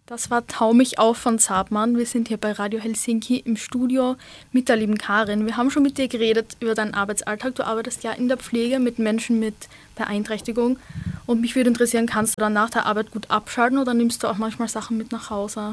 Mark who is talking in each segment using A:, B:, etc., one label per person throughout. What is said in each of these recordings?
A: Das war Tau mich auf von Zabmann. Wir sind hier bei Radio Helsinki im Studio mit der lieben Karin. Wir haben schon mit dir geredet über deinen Arbeitsalltag. Du arbeitest ja in der Pflege mit Menschen mit Beeinträchtigung. Und mich würde interessieren, kannst du dann nach der Arbeit gut abschalten oder nimmst du auch manchmal Sachen mit nach Hause?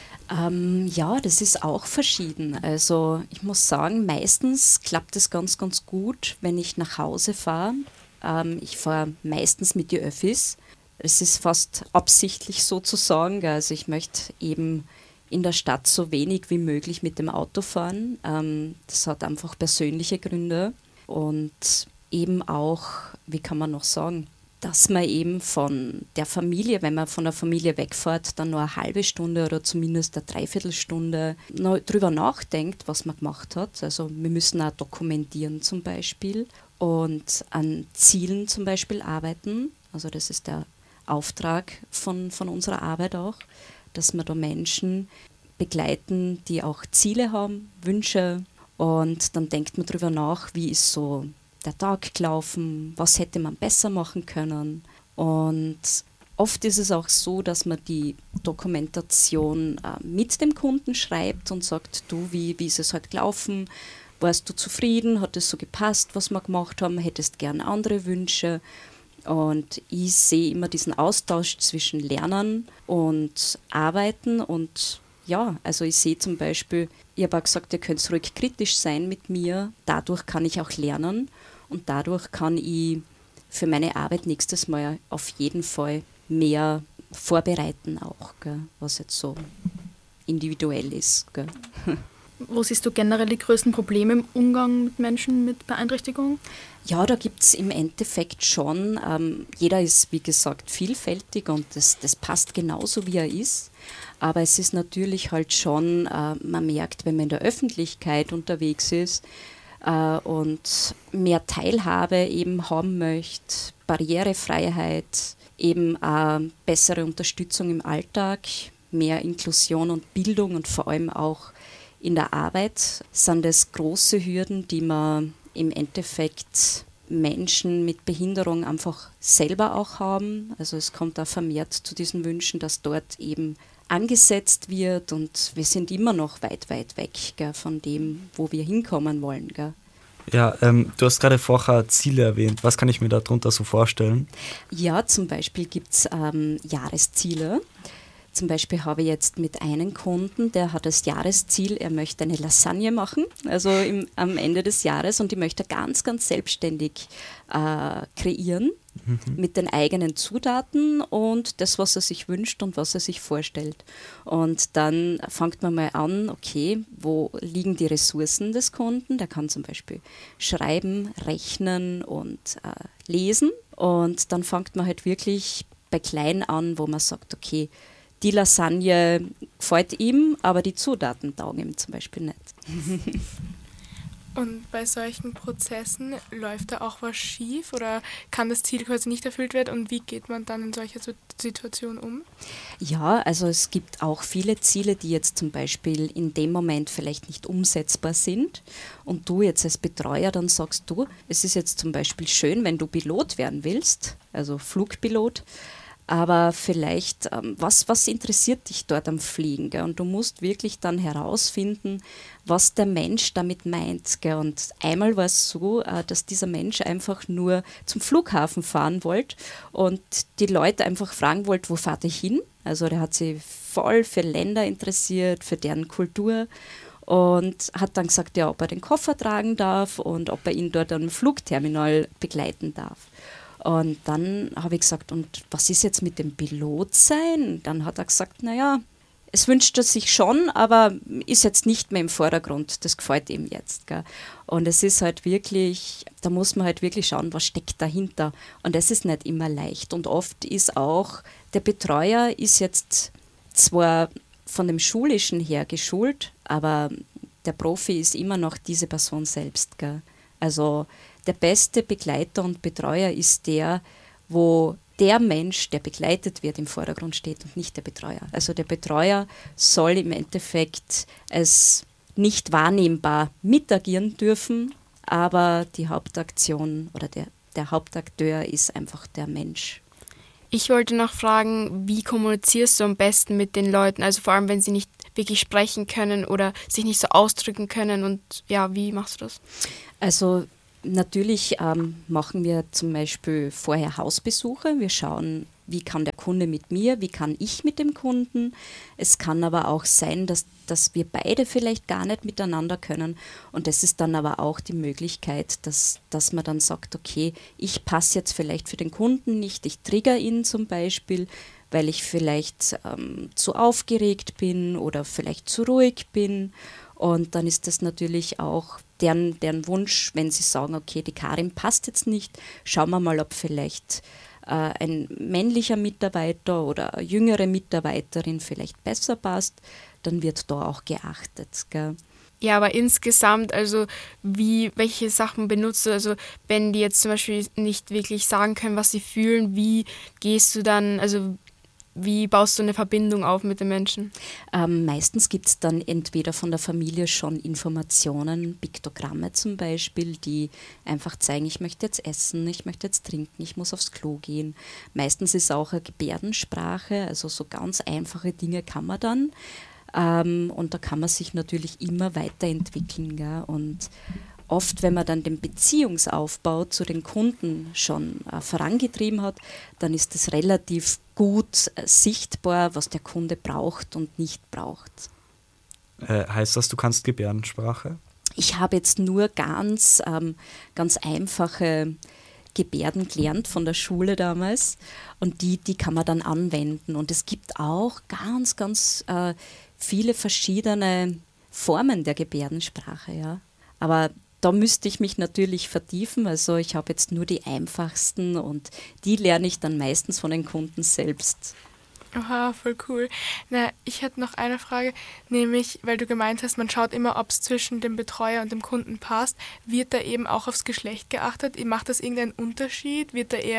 B: Ja, das ist auch verschieden. Also ich muss sagen, meistens klappt es ganz, ganz gut, wenn ich nach Hause fahre. Ich fahre meistens mit die Öffis. Es ist fast absichtlich sozusagen. Also ich möchte eben in der Stadt so wenig wie möglich mit dem Auto fahren. Das hat einfach persönliche Gründe. Und eben auch, wie kann man noch sagen, dass man eben von der Familie, wenn man von der Familie wegfährt, dann nur eine halbe Stunde oder zumindest eine Dreiviertelstunde noch drüber nachdenkt, was man gemacht hat. Also wir müssen auch dokumentieren zum Beispiel und an Zielen zum Beispiel arbeiten. Also das ist der Auftrag von unserer Arbeit auch, dass wir da Menschen begleiten, die auch Ziele haben, Wünsche, und dann denkt man darüber nach, wie ist so der Tag gelaufen, was hätte man besser machen können. Und oft ist es auch so, dass man die Dokumentation mit dem Kunden schreibt und sagt, du, wie ist es heute gelaufen? Warst du zufrieden? Hat es so gepasst, was wir gemacht haben? Hättest gern andere Wünsche? Und ich sehe immer diesen Austausch zwischen Lernen und Arbeiten. Und ja, also ich sehe zum Beispiel, ich habe auch gesagt, ihr könnt ruhig kritisch sein mit mir. Dadurch kann ich auch lernen und dadurch kann ich für meine Arbeit nächstes Mal auf jeden Fall mehr vorbereiten auch, gell, was jetzt so individuell ist. Gell.
A: Wo siehst du generell die größten Probleme im Umgang mit Menschen mit Beeinträchtigung?
B: Ja, da gibt es im Endeffekt schon, jeder ist wie gesagt vielfältig und das passt genauso wie er ist, aber es ist natürlich halt schon, man merkt, wenn man in der Öffentlichkeit unterwegs ist und mehr Teilhabe eben haben möchte, Barrierefreiheit, eben bessere Unterstützung im Alltag, mehr Inklusion und Bildung und vor allem auch in der Arbeit sind es große Hürden, die man im Endeffekt Menschen mit Behinderung einfach selber auch haben. Also es kommt auch vermehrt zu diesen Wünschen, dass dort eben angesetzt wird und wir sind immer noch weit, weit weg, gell, von dem, wo wir hinkommen wollen. Gell.
C: Ja, du hast gerade vorher Ziele erwähnt. Was kann ich mir darunter so vorstellen?
B: Ja, zum Beispiel gibt es Jahresziele. Zum Beispiel habe ich jetzt mit einem Kunden, der hat das Jahresziel, er möchte eine Lasagne machen, also am Ende des Jahres, und die möchte er ganz, ganz selbstständig kreieren mit den eigenen Zutaten und das, was er sich wünscht und was er sich vorstellt. Und dann fängt man mal an, okay, wo liegen die Ressourcen des Kunden? Der kann zum Beispiel schreiben, rechnen und lesen, und dann fängt man halt wirklich bei klein an, wo man sagt, okay, die Lasagne gefällt ihm, aber die Zutaten taugen ihm zum Beispiel nicht.
D: Und bei solchen Prozessen läuft da auch was schief oder kann das Ziel quasi nicht erfüllt werden und wie geht man dann in solcher Situation um?
B: Ja, also es gibt auch viele Ziele, die jetzt zum Beispiel in dem Moment vielleicht nicht umsetzbar sind und du jetzt als Betreuer dann sagst, du, es ist jetzt zum Beispiel schön, wenn du Pilot werden willst, also Flugpilot, aber vielleicht, was interessiert dich dort am Fliegen? Gell? Und du musst wirklich dann herausfinden, was der Mensch damit meint. Gell? Und einmal war es so, dass dieser Mensch einfach nur zum Flughafen fahren wollte und die Leute einfach fragen wollte, wo fahrt ihr hin? Also der hat sich voll für Länder interessiert, für deren Kultur. Und hat dann gesagt, ja, ob er den Koffer tragen darf und ob er ihn dort am Flugterminal begleiten darf. Und dann habe ich gesagt, und was ist jetzt mit dem Pilot sein? Dann hat er gesagt, naja, es wünscht er sich schon, aber ist jetzt nicht mehr im Vordergrund. Das gefällt ihm jetzt. Gell? Und es ist halt wirklich, da muss man halt wirklich schauen, was steckt dahinter. Und das ist nicht immer leicht. Und oft ist auch, der Betreuer ist jetzt zwar von dem Schulischen her geschult, aber der Profi ist immer noch diese Person selbst. Gell? Also der beste Begleiter und Betreuer ist der, wo der Mensch, der begleitet wird, im Vordergrund steht und nicht der Betreuer. Also der Betreuer soll im Endeffekt als nicht wahrnehmbar mitagieren dürfen, aber die Hauptaktion oder der Hauptakteur ist einfach der Mensch.
E: Ich wollte noch fragen, wie kommunizierst du am besten mit den Leuten? Also vor allem, wenn sie nicht wirklich sprechen können oder sich nicht so ausdrücken können. Und ja, wie machst du das?
B: Also natürlich machen wir zum Beispiel vorher Hausbesuche. Wir schauen, wie kann der Kunde mit mir, wie kann ich mit dem Kunden. Es kann aber auch sein, dass wir beide vielleicht gar nicht miteinander können. Und das ist dann aber auch die Möglichkeit, dass man dann sagt, okay, ich passe jetzt vielleicht für den Kunden nicht, ich trigger ihn zum Beispiel, weil ich vielleicht zu aufgeregt bin oder vielleicht zu ruhig bin. Und dann ist das natürlich auch deren Wunsch, wenn sie sagen, okay, die Karin passt jetzt nicht, schauen wir mal, ob vielleicht ein männlicher Mitarbeiter oder eine jüngere Mitarbeiterin vielleicht besser passt, dann wird da auch geachtet. Gell?
E: Ja, aber insgesamt, also welche Sachen benutzt du? Also wenn die jetzt zum Beispiel nicht wirklich sagen können, was sie fühlen, wie gehst du dann, also wie baust du eine Verbindung auf mit den Menschen?
B: Meistens gibt es dann entweder von der Familie schon Informationen, Piktogramme zum Beispiel, die einfach zeigen, ich möchte jetzt essen, ich möchte jetzt trinken, ich muss aufs Klo gehen. Meistens ist auch eine Gebärdensprache, also so ganz einfache Dinge kann man dann. Und da kann man sich natürlich immer weiterentwickeln. Gell? Und oft, wenn man dann den Beziehungsaufbau zu den Kunden schon vorangetrieben hat, dann ist es relativ gut sichtbar, was der Kunde braucht und nicht braucht.
C: Heißt das, du kannst Gebärdensprache?
B: Ich habe jetzt nur ganz einfache Gebärden gelernt von der Schule damals und die kann man dann anwenden. Und es gibt auch ganz viele verschiedene Formen der Gebärdensprache. Ja. Aber da müsste ich mich natürlich vertiefen. Also ich habe jetzt nur die einfachsten und die lerne ich dann meistens von den Kunden selbst.
D: Aha, voll cool. Na, ich hätte noch eine Frage, nämlich, weil du gemeint hast, man schaut immer, ob es zwischen dem Betreuer und dem Kunden passt. Wird da eben auch aufs Geschlecht geachtet? Macht das irgendeinen Unterschied?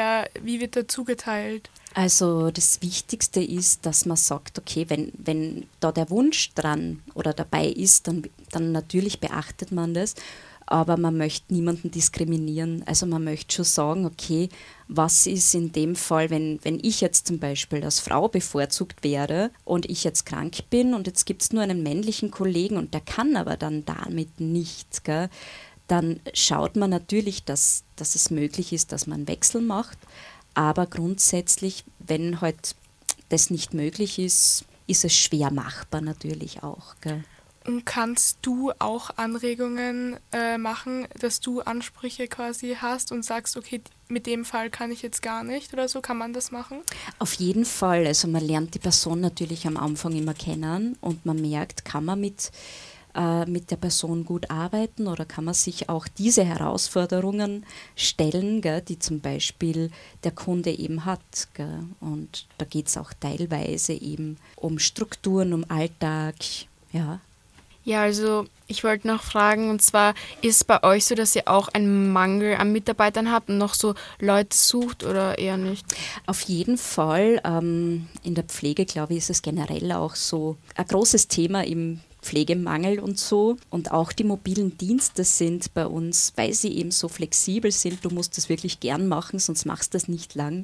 D: Wie wird da zugeteilt?
B: Also das Wichtigste ist, dass man sagt, okay, wenn da der Wunsch dran oder dabei ist, dann natürlich beachtet man das. Aber man möchte niemanden diskriminieren. Also man möchte schon sagen, okay, was ist in dem Fall, wenn ich jetzt zum Beispiel als Frau bevorzugt wäre und ich jetzt krank bin und jetzt gibt es nur einen männlichen Kollegen und der kann aber dann damit nicht, gell, dann schaut man natürlich, dass es möglich ist, dass man einen Wechsel macht. Aber grundsätzlich, wenn halt das nicht möglich ist, ist es schwer machbar natürlich auch, gell.
D: Und kannst du auch Anregungen machen, dass du Ansprüche quasi hast und sagst, okay, mit dem Fall kann ich jetzt gar nicht oder so? Kann man das machen?
B: Auf jeden Fall. Also man lernt die Person natürlich am Anfang immer kennen und man merkt, kann man mit der Person gut arbeiten oder kann man sich auch diese Herausforderungen stellen, gell, die zum Beispiel der Kunde eben hat. Gell. Und da geht es auch teilweise eben um Strukturen, um Alltag, ja.
E: Ja, also ich wollte noch fragen, und zwar ist es bei euch so, dass ihr auch einen Mangel an Mitarbeitern habt und noch so Leute sucht oder eher nicht?
B: Auf jeden Fall. In der Pflege, glaube ich, ist es generell auch so ein großes Thema im Pflegemangel und so. Und auch die mobilen Dienste sind bei uns, weil sie eben so flexibel sind, du musst das wirklich gern machen, sonst machst du das nicht lang,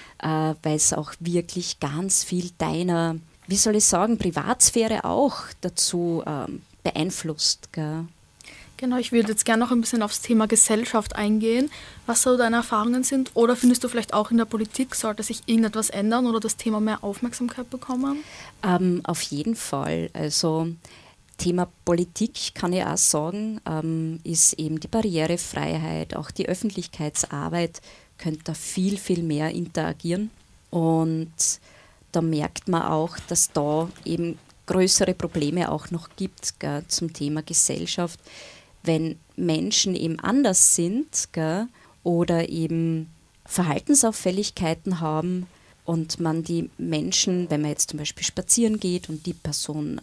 B: weil es auch wirklich ganz viel deiner, wie soll ich sagen, Privatsphäre auch dazu beeinflusst. Gell?
A: Genau, ich würde jetzt gerne noch ein bisschen aufs Thema Gesellschaft eingehen, was so deine Erfahrungen sind. Oder findest du vielleicht auch in der Politik, sollte sich irgendetwas ändern oder das Thema mehr Aufmerksamkeit bekommen?
B: Auf jeden Fall. Also Thema Politik kann ich auch sagen, ist eben die Barrierefreiheit, auch die Öffentlichkeitsarbeit könnte da viel, viel mehr interagieren. Und da merkt man auch, dass da eben größere Probleme auch noch gibt, gell, zum Thema Gesellschaft. Wenn Menschen eben anders sind, gell, oder eben Verhaltensauffälligkeiten haben und man die Menschen, wenn man jetzt zum Beispiel spazieren geht und die Person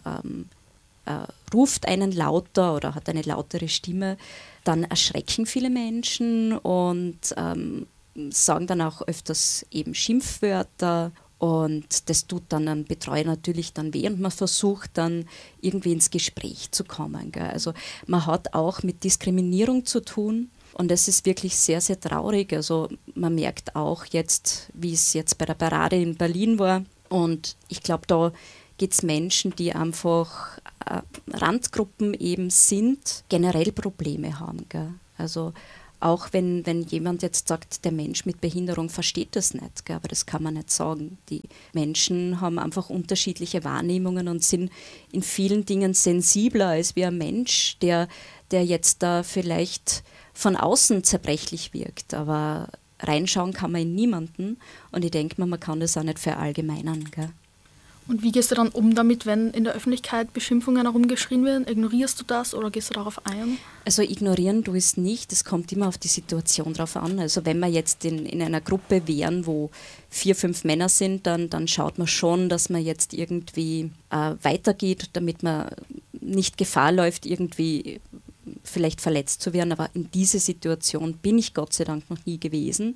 B: ruft einen lauter oder hat eine lautere Stimme, dann erschrecken viele Menschen und sagen dann auch öfters eben Schimpfwörter. Und das tut dann ein Betreuer natürlich dann weh und man versucht dann irgendwie ins Gespräch zu kommen. Gell. Also man hat auch mit Diskriminierung zu tun Und das ist wirklich sehr, sehr traurig. Also man merkt auch jetzt, wie es jetzt bei der Parade in Berlin war. Und ich glaube, da geht es Menschen, die einfach Randgruppen eben sind, generell Probleme haben. Gell? Also auch wenn jemand jetzt sagt, der Mensch mit Behinderung versteht das nicht, gell? Aber das kann man nicht sagen. Die Menschen haben einfach unterschiedliche Wahrnehmungen und sind in vielen Dingen sensibler als wie ein Mensch, der jetzt da vielleicht von außen zerbrechlich wirkt. Aber reinschauen kann man in niemanden und ich denke mir, man kann das auch nicht verallgemeinern. Gell?
A: Und wie gehst du dann um damit, wenn in der Öffentlichkeit Beschimpfungen herumgeschrien werden? Ignorierst du das oder gehst du darauf ein?
B: Also ignorieren du es nicht, es kommt immer auf die Situation drauf an. Also wenn wir jetzt in einer Gruppe wären, wo 4, 5 Männer sind, dann schaut man schon, dass man jetzt irgendwie weitergeht, damit man nicht Gefahr läuft, irgendwie vielleicht verletzt zu werden. Aber in diese Situation bin ich Gott sei Dank noch nie gewesen.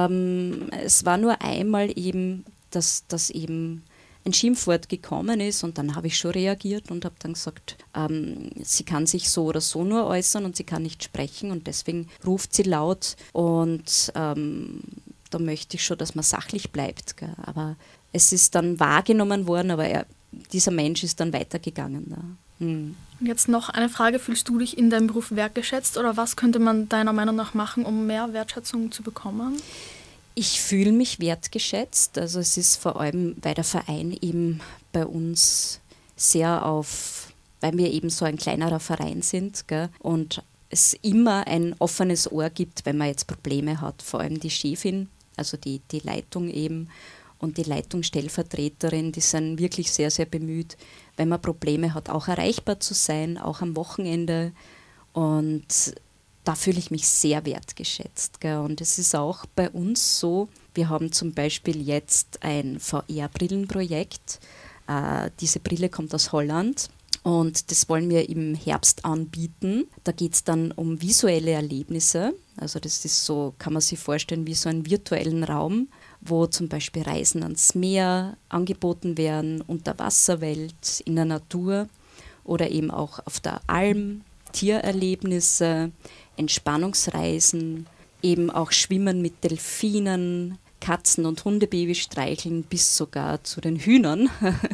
B: Es war nur einmal eben, dass eben ein Schimpfwort gekommen ist und dann habe ich schon reagiert und habe dann gesagt, sie kann sich so oder so nur äußern und sie kann nicht sprechen und deswegen ruft sie laut und da möchte ich schon, dass man sachlich bleibt. Gell. Aber es ist dann wahrgenommen worden, aber dieser Mensch ist dann weitergegangen. Ja.
A: Und jetzt noch eine Frage, fühlst du dich in deinem Beruf wertgeschätzt oder was könnte man deiner Meinung nach machen, um mehr Wertschätzung zu bekommen?
B: Ich fühle mich wertgeschätzt, also es ist vor allem, weil der Verein eben bei uns sehr weil wir eben so ein kleinerer Verein sind, gell, und es immer ein offenes Ohr gibt, wenn man jetzt Probleme hat, vor allem die Chefin, also die Leitung eben und die Leitungsstellvertreterin, die sind wirklich sehr, sehr bemüht, wenn man Probleme hat, auch erreichbar zu sein, auch am Wochenende und da fühle ich mich sehr wertgeschätzt. Gell? Und es ist auch bei uns so, wir haben zum Beispiel jetzt ein VR-Brillenprojekt. Diese Brille kommt aus Holland und das wollen wir im Herbst anbieten. Da geht es dann um visuelle Erlebnisse. Also das ist so, kann man sich vorstellen, wie so einen virtuellen Raum, wo zum Beispiel Reisen ans Meer angeboten werden, Unterwasserwelt, in der Natur oder eben auch auf der Alm, Tiererlebnisse, Entspannungsreisen, eben auch Schwimmen mit Delfinen, Katzen- und Hundebabys streicheln, bis sogar zu den Hühnern,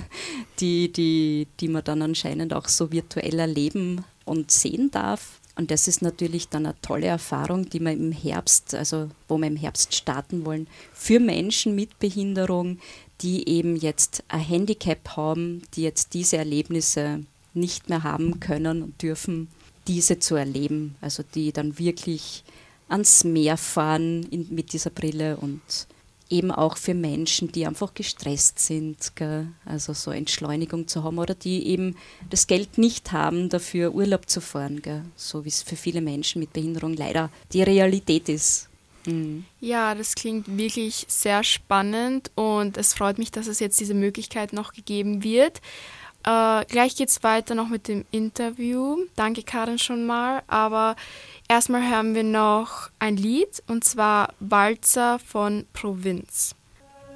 B: die man dann anscheinend auch so virtuell erleben und sehen darf. Und das ist natürlich dann eine tolle Erfahrung, die wir im Herbst, also wo wir im Herbst starten wollen, für Menschen mit Behinderung, die eben jetzt ein Handicap haben, die jetzt diese Erlebnisse nicht mehr haben können und dürfen, diese zu erleben, also die dann wirklich ans Meer fahren mit dieser Brille und eben auch für Menschen, die einfach gestresst sind, gell? Also so Entschleunigung zu haben oder die eben das Geld nicht haben, dafür Urlaub zu fahren, gell? So wie es für viele Menschen mit Behinderung leider die Realität ist. Mhm.
E: Ja, das klingt wirklich sehr spannend und es freut mich, dass es jetzt diese Möglichkeit noch gegeben wird. Gleich geht es weiter noch mit dem Interview. Danke, Karin, schon mal. Aber erstmal hören wir noch ein Lied, und zwar Walzer von Provinz.